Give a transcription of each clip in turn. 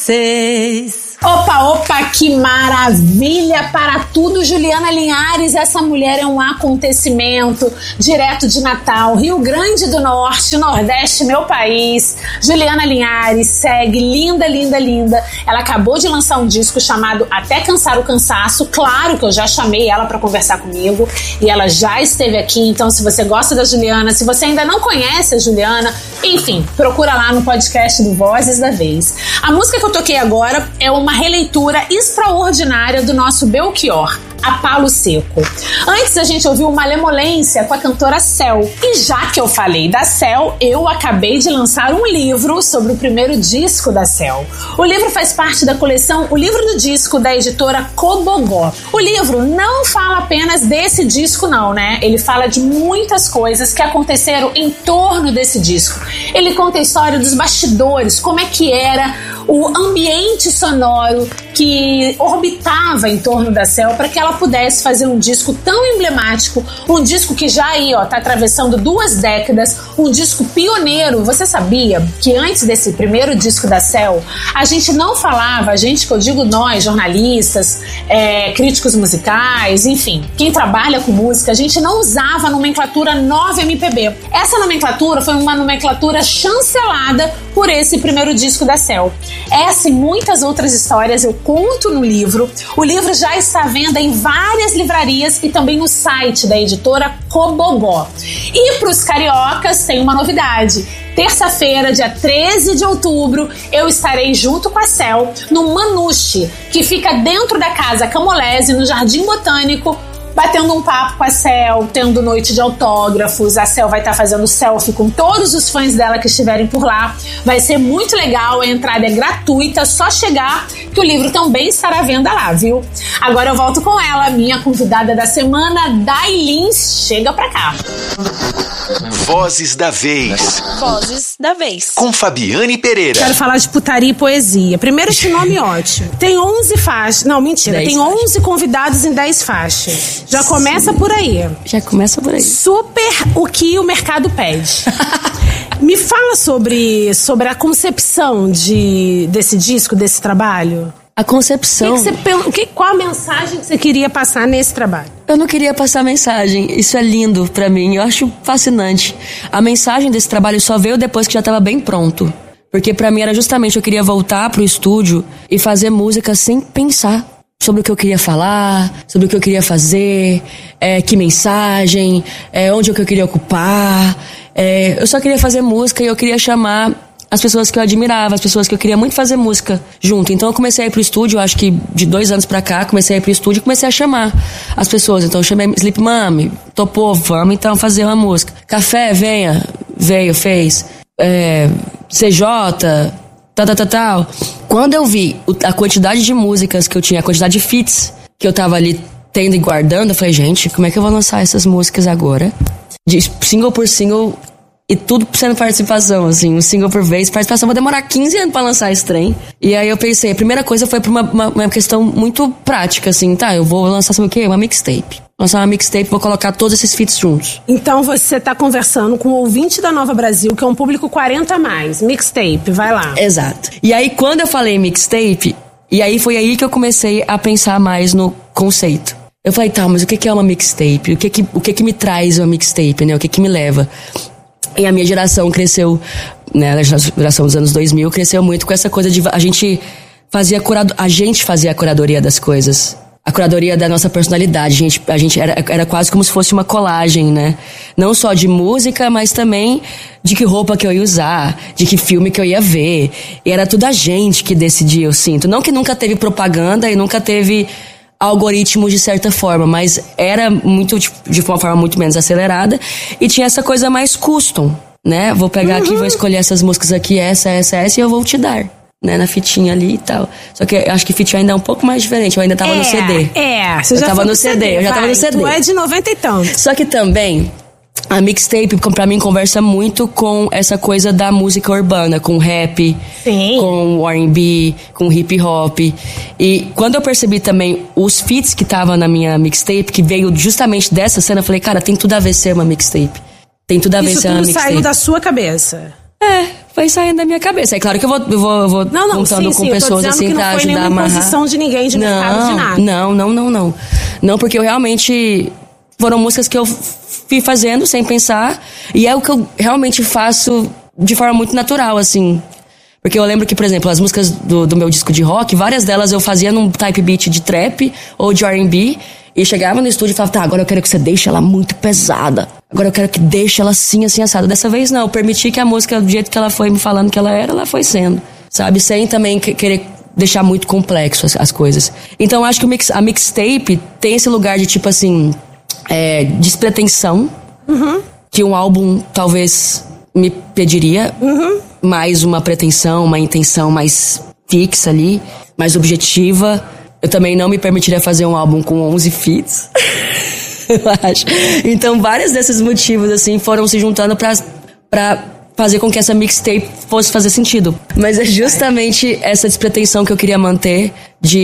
Opa, que maravilha para tudo, Juliana Linhares. Essa mulher é um acontecimento direto de Natal, Rio Grande do Norte, Nordeste, meu país. Juliana Linhares segue, linda. Ela acabou de lançar um disco chamado Até Cansar o Cansaço. Claro que eu já chamei ela para conversar comigo e ela já esteve aqui. Então, se você gosta da Juliana, se você ainda não conhece a Juliana, enfim, procura lá no podcast do Vozes da Vez. A música que eu toquei agora é uma releitura extraordinária do nosso Belchior, A Palo Seco. Antes a gente ouviu Malemolência com a cantora Céu. E já que eu falei da Céu, eu acabei de lançar um livro sobre o primeiro disco da Céu. O livro faz parte da coleção O Livro do Disco da editora Cobogó. O livro não fala apenas desse disco não, né? Ele fala de muitas coisas que aconteceram em torno desse disco. Ele conta a história dos bastidores, como é que era o ambiente sonoro que orbitava em torno da Céu para que ela pudesse fazer um disco tão emblemático, um disco que já aí, tá atravessando 2 décadas, um disco pioneiro. Você sabia que antes desse primeiro disco da Céu, a gente não falava, que eu digo nós, jornalistas, críticos musicais, enfim, quem trabalha com música, a gente não usava a nomenclatura 9MPB. Essa nomenclatura foi uma nomenclatura chancelada por esse primeiro disco da Céu. Essa e muitas outras histórias eu conto no livro. O livro já está à venda em várias livrarias e também no site da editora Cobogó. E para os cariocas tem uma novidade. Terça-feira, dia 13 de outubro, eu estarei junto com a Céu no Manuche, que fica dentro da Casa Camolese, no Jardim Botânico, batendo um papo com a Céu, tendo noite de autógrafos. A Céu vai estar fazendo selfie com todos os fãs dela que estiverem por lá. Vai ser muito legal, a entrada é gratuita, só chegar que o livro também estará à venda lá, viu? Agora eu volto com ela, minha convidada da semana, Dailin. Chega pra cá. Vozes da Vez. Vozes da Vez. Com Fabiane Pereira. Quero falar de putaria e poesia. Primeiro, esse nome ótimo. Tem 11 faixas. Não, mentira. Tem 11 convidados em 10 faixas. Já começa por aí. Super o que o mercado pede. Me fala sobre a concepção desse disco, desse trabalho. A concepção... Qual a mensagem que você queria passar nesse trabalho? Eu não queria passar mensagem. Isso é lindo pra mim. Eu acho fascinante. A mensagem desse trabalho só veio depois que já tava bem pronto. Porque pra mim era justamente, eu queria voltar pro estúdio e fazer música sem pensar sobre o que eu queria falar, sobre o que eu queria fazer, que mensagem, onde é que eu queria ocupar. Eu só queria fazer música e eu queria chamar as pessoas que eu admirava, as pessoas que eu queria muito fazer música junto. Então eu comecei a ir pro estúdio, acho que de 2 anos pra cá, comecei a ir pro estúdio e comecei a chamar as pessoas. Então eu chamei Sleep Mami, topou, vamos então fazer uma música. Café, venha, veio, fez. CJ, tal. Quando eu vi a quantidade de músicas que eu tinha, a quantidade de feats que eu tava ali tendo e guardando, eu falei, gente, como é que eu vou lançar essas músicas agora? De single por single e tudo sendo participação, assim, um single por vez. Participação, vou demorar 15 anos pra lançar esse trem. E aí eu pensei, a primeira coisa foi por uma questão muito prática, assim, tá, eu vou lançar, sabe o quê? Uma mixtape. Lançar uma mixtape, vou colocar todos esses feats juntos. Então você tá conversando com o ouvinte da Nova Brasil, que é um público 40+, mixtape, vai lá. Exato. E aí quando eu falei mixtape, e aí foi aí que eu comecei a pensar mais no conceito. Eu falei, tá, mas o que é uma mixtape? O que me traz uma mixtape, né? O que me leva? E a minha geração cresceu, né? A geração dos anos 2000 cresceu muito com essa coisa de a gente fazia a curadoria das coisas. A curadoria da nossa personalidade. A gente era quase como se fosse uma colagem, né? Não só de música, mas também de que roupa que eu ia usar, de que filme que eu ia ver. E era tudo a gente que decidia, eu sinto. Não que nunca teve propaganda e nunca teve algoritmos de certa forma, mas era muito de uma forma muito menos acelerada e tinha essa coisa mais custom, né? Vou pegar aqui, vou escolher essas músicas aqui, essa e eu vou te dar, né? Na fitinha ali e tal. Só que eu acho que fitinha ainda é um pouco mais diferente, eu ainda tava no CD. Você já tava no CD, eu já tava no CD. Tu é de 90 e tanto. Só que também a mixtape, pra mim, conversa muito com essa coisa da música urbana, com rap, sim, com R&B, com hip hop. E quando eu percebi também os feats que tava na minha mixtape, que veio justamente dessa cena, eu falei, cara, tem tudo a ver ser uma mixtape. Tem tudo a ver ser uma mixtape. Isso tudo saiu da sua cabeça. vai saindo da minha cabeça. É claro que eu vou contando com pessoas assim pra ajudar a amarrar. Não foi nenhuma imposição de ninguém, de mercado, de nada. Não. Não, porque eu realmente... Foram músicas que eu fui fazendo sem pensar. E é o que eu realmente faço de forma muito natural, assim. Porque eu lembro que, por exemplo, as músicas do meu disco de rock, várias delas eu fazia num type beat de trap ou de R&B. E chegava no estúdio e falava, tá, agora eu quero que você deixe ela muito pesada. Agora eu quero que deixe ela assim, assada. Dessa vez não, eu permiti que a música, do jeito que ela foi me falando que ela foi sendo. Sabe? Sem também querer deixar muito complexo as coisas. Então eu acho que a mixtape tem esse lugar de tipo assim... despretensão, que um álbum talvez me pediria, mais uma pretensão, uma intenção mais fixa ali, mais objetiva. Eu também não me permitiria fazer um álbum com 11 feats, eu acho. Então vários desses motivos assim foram se juntando pra fazer com que essa mixtape fosse fazer sentido. Mas é justamente essa despretensão que eu queria manter,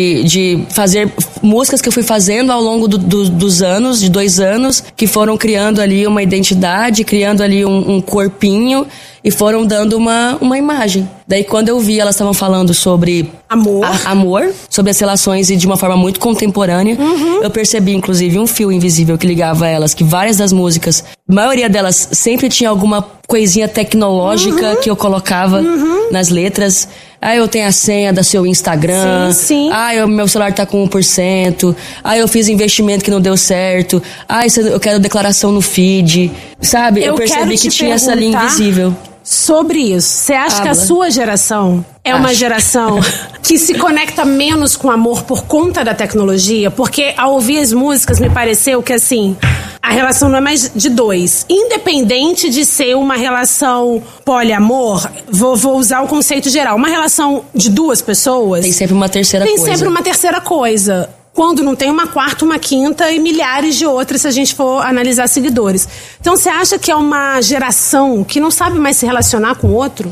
de fazer músicas que eu fui fazendo ao longo dos anos, de 2 anos, que foram criando ali uma identidade, criando ali um corpinho e foram dando uma imagem. Daí quando eu vi, elas estavam falando sobre amor, sobre as relações e de uma forma muito contemporânea, eu percebi inclusive um fio invisível que ligava elas, que várias das músicas, a maioria delas sempre tinha alguma coisinha tecnológica que eu colocava nas letras. Eu tenho a senha do seu Instagram. Sim. Meu celular tá com 1%. Eu fiz investimento que não deu certo. Eu quero declaração no feed. Sabe? Eu percebi que tinha essa linha invisível. Sobre isso, você acha que a sua geração é uma geração que se conecta menos com amor por conta da tecnologia? Porque ao ouvir as músicas me pareceu que assim, a relação não é mais de 2. Independente de ser uma relação poliamor, vou usar o conceito geral, uma relação de 2 pessoas... Tem sempre uma terceira coisa. Tem sempre uma terceira coisa. Quando não tem uma quarta, uma quinta e milhares de outras, se a gente for analisar seguidores. Então, você acha que é uma geração que não sabe mais se relacionar com o outro?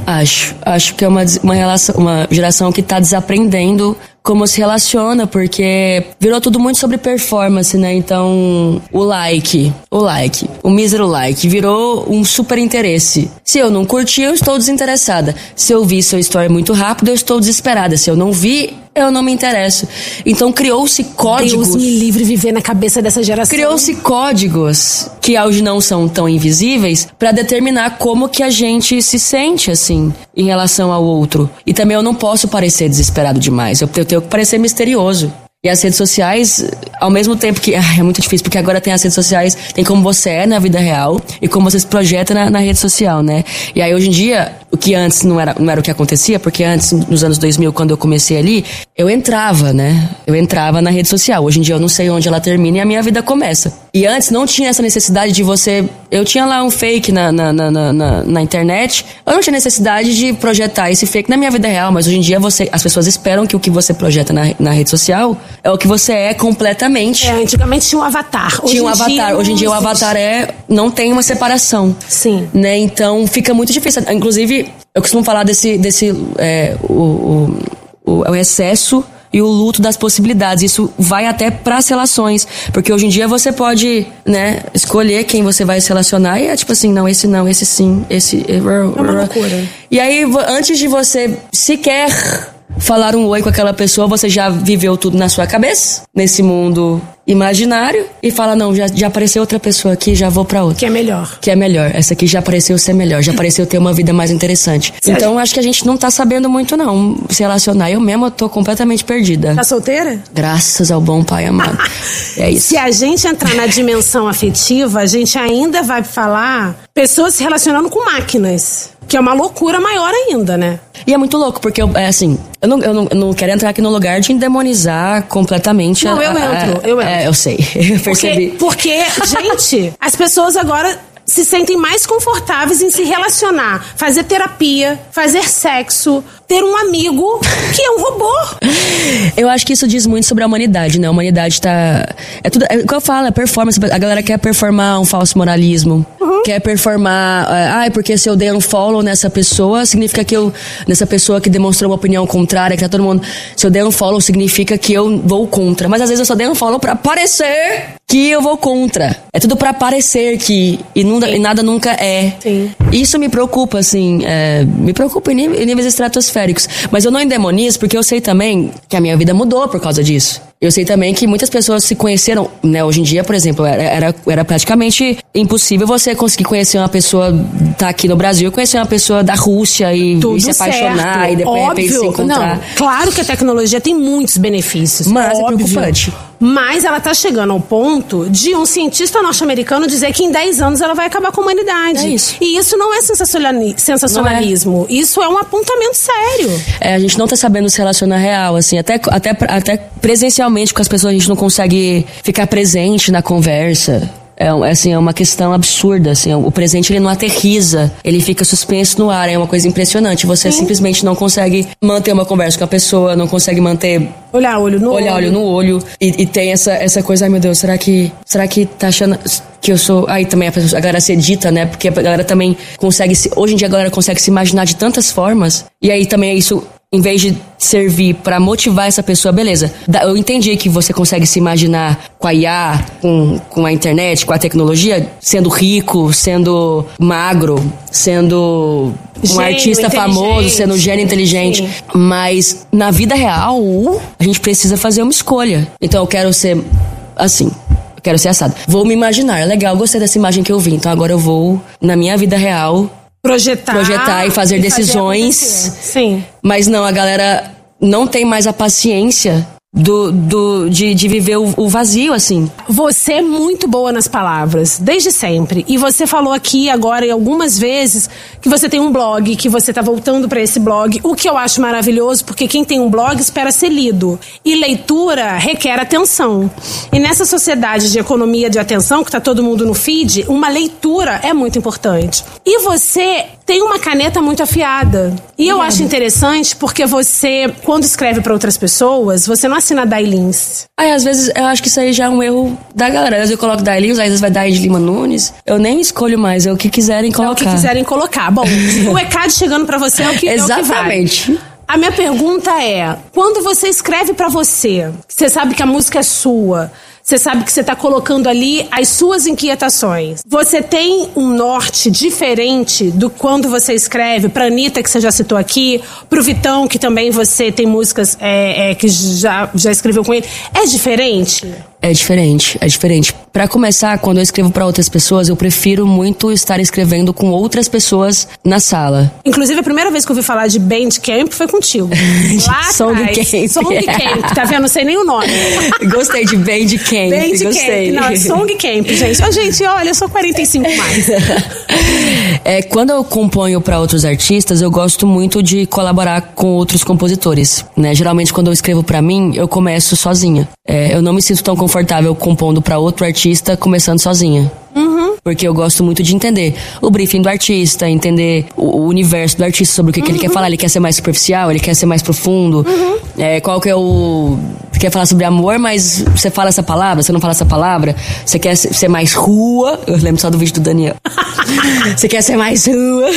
Acho que é uma geração que tá desaprendendo como se relaciona, porque virou tudo muito sobre performance, né? Então, o mísero like, virou um super interesse. Se eu não curti, eu estou desinteressada. Se eu vi seu story muito rápido, eu estou desesperada. Se eu não vi, eu não me interesso. Então criou-se códigos... Deus me livre viver na cabeça dessa geração. Criou-se códigos que hoje não são tão invisíveis pra determinar como que a gente se sente, assim, em relação ao outro. E também eu não posso parecer desesperado demais. Eu tenho que parecer misterioso. E as redes sociais, ao mesmo tempo que... é muito difícil, porque agora tem as redes sociais, tem como você é na vida real e como você se projeta na rede social, né? E aí, hoje em dia, o que antes não era o que acontecia, porque antes, nos anos 2000, quando eu comecei ali, eu entrava, né? Eu entrava na rede social. Hoje em dia, eu não sei onde ela termina e a minha vida começa. E antes, não tinha essa necessidade de você... Eu tinha lá um fake na internet. Eu não tinha necessidade de projetar esse fake na minha vida real, mas hoje em dia, as pessoas esperam que o que você projeta na rede social... é o que você é completamente. Antigamente tinha um avatar. Hoje em dia o avatar não tem uma separação. Sim. Né? Então fica muito difícil. Inclusive, eu costumo falar o excesso e o luto das possibilidades. Isso vai até pras relações. Porque hoje em dia você pode, né, escolher quem você vai se relacionar e é tipo assim, não, esse sim, esse... É uma loucura. E aí, antes de você sequer... falar um oi com aquela pessoa, você já viveu tudo na sua cabeça, nesse mundo imaginário, e fala, não, já apareceu outra pessoa aqui, já vou pra outra. Que é melhor. Essa aqui já pareceu ser melhor, já pareceu ter uma vida mais interessante. Então, acho que a gente não tá sabendo muito, não, se relacionar. Eu mesma tô completamente perdida. Tá solteira? Graças ao bom pai amado. É isso. Se a gente entrar na dimensão afetiva, a gente ainda vai falar pessoas se relacionando com máquinas. Que é uma loucura maior ainda, né? E é muito louco, porque eu não quero entrar aqui no lugar de endemonizar completamente. Não, eu entro. Eu sei, eu percebi. Porque, gente, as pessoas agora se sentem mais confortáveis em se relacionar, fazer terapia, fazer sexo, ter um amigo que é um robô. Eu acho que isso diz muito sobre a humanidade, né? A humanidade tá... É tudo... É o que eu falo, é performance. A galera quer performar um falso moralismo. Quer performar... porque se eu dei um follow nessa pessoa, significa que eu... Nessa pessoa que demonstrou uma opinião contrária, que tá todo mundo... Se eu dei um follow, significa que eu vou contra. Mas às vezes eu só dei um follow pra aparecer que eu vou contra. É tudo pra parecer que... E nada nunca é. Sim. Isso me preocupa, assim. Me preocupa em níveis estratosféricos. Mas eu não endemonizo, porque eu sei também que a minha vida mudou por causa disso. Eu sei também que muitas pessoas se conheceram, né? Hoje em dia, por exemplo, era praticamente impossível você conseguir conhecer uma pessoa, tá aqui no Brasil, conhecer uma pessoa da Rússia e se apaixonar certo. e depois de repente se encontrar. Não, claro que a tecnologia tem muitos benefícios. Mas é preocupante. Mas ela tá chegando ao ponto de um cientista norte-americano dizer que em 10 anos ela vai acabar com a humanidade. É isso. E isso não é sensacionalismo. Não é. Isso é um apontamento sério. A gente não tá sabendo se relacionar real, assim, até presencialmente com as pessoas a gente não consegue ficar presente na conversa. É uma questão absurda, assim, o presente ele não aterriza, ele fica suspenso no ar, é uma coisa impressionante, você simplesmente não consegue manter uma conversa com a pessoa, não consegue manter... Olhar olho no olho. E tem essa coisa, ai meu Deus, será que tá achando que eu sou... Aí também a galera se edita, né, porque a galera também consegue hoje em dia a galera consegue se imaginar de tantas formas, e aí também isso... Em vez de servir pra motivar essa pessoa, beleza. Eu entendi que você consegue se imaginar com a IA, com a internet, com a tecnologia, sendo rico, sendo magro, sendo um artista famoso, sendo um gênio inteligente. Sim. Mas na vida real, a gente precisa fazer uma escolha. Então eu quero ser assim. Eu quero ser assado. Vou me imaginar. Legal, gostei dessa imagem que eu vi. Então agora eu vou, na minha vida real... Projetar e fazer decisões. Sim. Mas não, a galera não tem mais a paciência de viver o vazio, assim. Você é muito boa nas palavras, desde sempre. E você falou aqui agora e algumas vezes que você tem um blog, que você tá voltando pra esse blog, o que eu acho maravilhoso, porque quem tem um blog espera ser lido. E leitura requer atenção. E nessa sociedade de economia de atenção, que tá todo mundo no feed, uma leitura é muito importante. E você tem uma caneta muito afiada. E eu acho interessante porque você, quando escreve pra outras pessoas, você não assina Dailins. Às vezes eu acho que isso aí já é um erro da galera. Às vezes eu coloco Dailins, às vezes vai dar de Lima Nunes. Eu nem escolho mais, é o que quiserem colocar. É o que quiserem colocar. Bom, o ECAD chegando pra você é o que Exatamente. É o que vale. A minha pergunta é, quando você escreve pra você sabe que a música é sua, você sabe que você tá colocando ali as suas inquietações, você tem um norte diferente do quando você escreve pra Anitta, que você já citou aqui, pro Vitão, que também você tem músicas que já escreveu com ele. É diferente? É diferente. Pra começar, quando eu escrevo pra outras pessoas, eu prefiro muito estar escrevendo com outras pessoas na sala. Inclusive, a primeira vez que eu ouvi falar de Bandcamp foi contigo. Lá Songcamp. Songcamp, tá vendo? Não sei nem o nome. Gostei de Bandcamp. Gostei. Não, é Songcamp, gente. Gente, olha, eu sou 45 mais. Quando eu componho pra outros artistas, eu gosto muito de colaborar com outros compositores, né? Geralmente, quando eu escrevo pra mim, eu começo sozinha. Eu não me sinto tão confortável compondo pra outro artista começando sozinha. Porque eu gosto muito de entender o briefing do artista, entender o universo do artista, sobre o que ele quer falar. Ele quer ser mais superficial, ele quer ser mais profundo. Qual que é o... Você quer falar sobre amor, mas você fala essa palavra, você não fala essa palavra. Você quer ser mais rua. Eu lembro só do vídeo do Daniel. Você quer ser mais rua.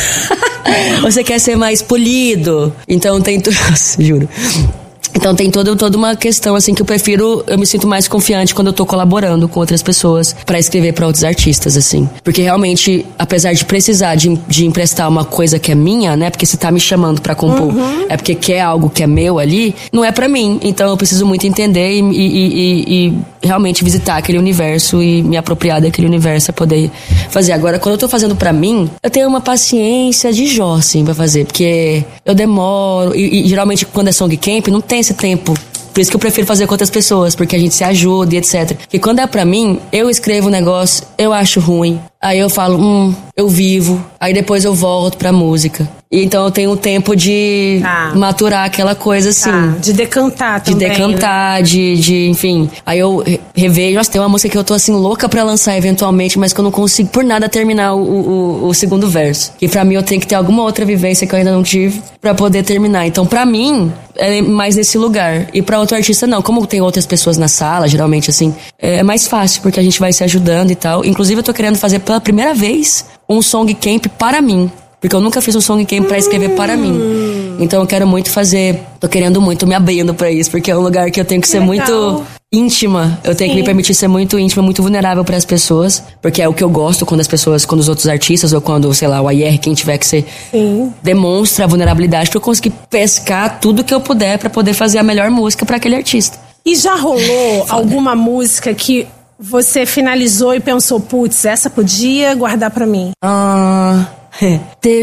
Ou você quer ser mais polido. Então tem tudo... Juro. Então tem toda uma questão assim que eu me sinto mais confiante quando eu tô colaborando com outras pessoas pra escrever pra outros artistas, assim. Porque realmente, apesar de precisar de emprestar uma coisa que é minha, né? Porque você tá me chamando pra compor, é porque quer algo que é meu ali, não é pra mim. Então eu preciso muito entender e realmente visitar aquele universo e me apropriar daquele universo pra poder fazer. Agora, quando eu tô fazendo pra mim, eu tenho uma paciência de Jó, assim, pra fazer. Porque eu demoro, e geralmente quando é Songcamp, não tem esse tempo. Por isso que eu prefiro fazer com outras pessoas, porque a gente se ajuda e etc. Porque quando é pra mim, eu escrevo um negócio, eu acho ruim, aí eu falo, eu vivo, aí depois eu volto pra música. E então eu tenho um tempo de maturar aquela coisa assim. De decantar também. De decantar, né? Enfim. Aí eu revejo, nossa, tem uma música que eu tô assim louca pra lançar eventualmente, mas que eu não consigo por nada terminar o segundo verso. E pra mim eu tenho que ter alguma outra vivência que eu ainda não tive pra poder terminar. Então pra mim, é mais nesse lugar. E pra outro artista não. Como tem outras pessoas na sala, geralmente assim, é mais fácil, porque a gente vai se ajudando e tal. Inclusive eu tô querendo fazer pela primeira vez um Songcamp para mim. Porque eu nunca fiz um Songcamp pra escrever para mim. Então eu quero muito fazer. Tô querendo muito, me abrindo pra isso. Porque é um lugar que eu tenho que ser muito íntima. Eu tenho que me permitir ser muito íntima, muito vulnerável para as pessoas, porque é o que eu gosto quando os outros artistas, ou quando, sei lá, o AIR, quem tiver que ser, demonstra a vulnerabilidade pra eu conseguir pescar tudo que eu puder pra poder fazer a melhor música pra aquele artista. E já rolou alguma música que você finalizou e pensou, putz, essa podia guardar pra mim? Teve